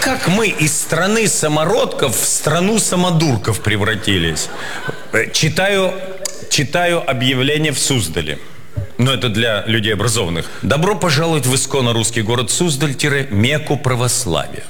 как мы из страны самородков в страну самодурков превратились? Читаю объявление в Суздале. Но это для людей образованных. Добро пожаловать в исконно русский город Суздаль-Мекку православия.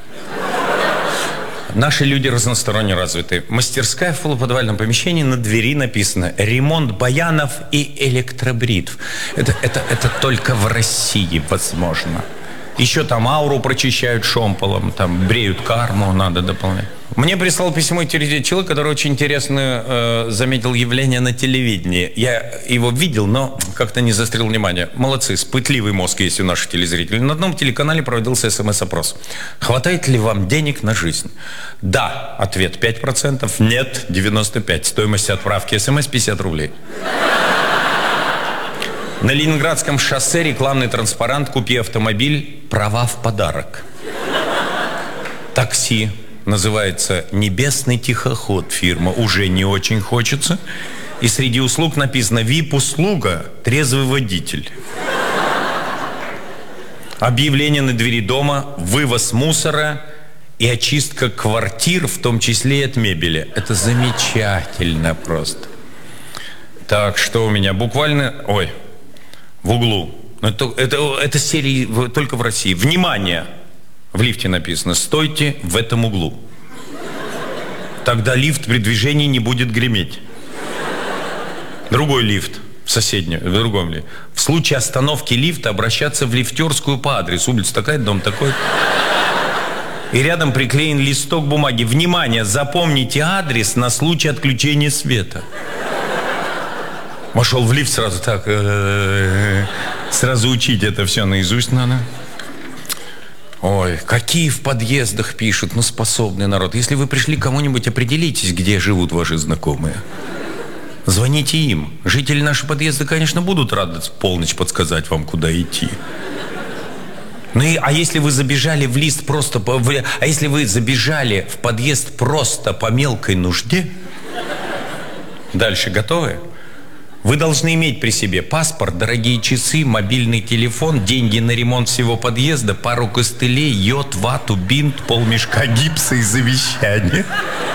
Наши люди разносторонне развиты. Мастерская в полуподвальном помещении, на двери написано «Ремонт баянов и электробритв». Это только в России возможно. Еще там ауру прочищают шомполом, там бреют карму, надо дополнять. Мне прислал письмо человек, который очень интересно заметил явление на телевидении. Я его видел, но как-то не заострил внимание. Молодцы, пытливый мозг есть у наших телезрителей. На одном телеканале проводился СМС-опрос. Хватает ли вам денег на жизнь? Да, ответ 5%, нет, 95%. Стоимость отправки СМС 50 рублей. На Ленинградском шоссе рекламный транспарант «Купи автомобиль, права в подарок». Такси. Называется «Небесный тихоход» фирма. Уже не очень хочется. И среди услуг написано «ВИП-услуга, трезвый водитель». Объявление на двери дома, вывоз мусора и очистка квартир, в том числе и от мебели. Это замечательно просто. Так, что у меня? Буквально... Ой, в углу. Это серии только в России. Внимание! В лифте написано «Стойте в этом углу». Тогда лифт при движении не будет греметь. Другой лифт в другом лифте. В случае остановки лифта обращаться в лифтерскую по адресу. Улица такая, дом такой. И рядом приклеен листок бумаги. Внимание, запомните адрес на случай отключения света. Вошел в лифт сразу так. Сразу учить это все наизусть надо. Ой, какие в подъездах пишут, способный народ. Если вы пришли к кому-нибудь, определитесь, где живут ваши знакомые. Звоните им. Жители нашего подъезда, конечно, будут рады в полночь подсказать вам, куда идти. А если вы забежали в лист просто... А если вы забежали в подъезд просто по мелкой нужде? Дальше готовы? Вы должны иметь при себе паспорт, дорогие часы, мобильный телефон, деньги на ремонт всего подъезда, пару костылей, йод, вату, бинт, полмешка гипса и завещание.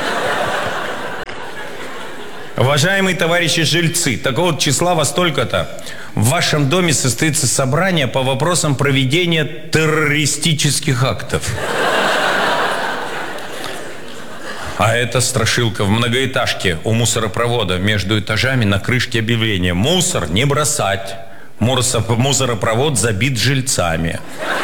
Уважаемые товарищи жильцы, такого числа во столько-то в вашем доме состоится собрание по вопросам проведения террористических актов. А это страшилка в многоэтажке у мусоропровода между этажами на крышке объявление: мусор не бросать. Мусоропровод забит жильцами.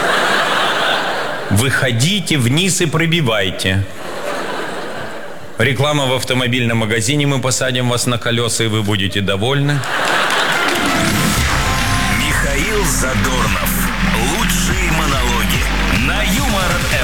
Выходите вниз и пробивайте. Реклама в автомобильном магазине: мы посадим вас на колеса, и вы будете довольны. Михаил Задорнов. Лучшие монологи на Юмор ФМ.